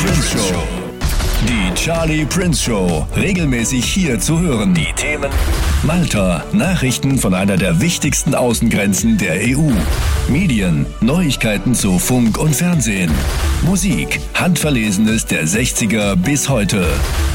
Prince Show. Die Charlie Prince Show. Regelmäßig hier zu hören. Die Themen: Malta, Nachrichten von einer der wichtigsten Außengrenzen der EU. Medien, Neuigkeiten zu Funk und Fernsehen. Musik, Handverlesenes der 60er bis heute.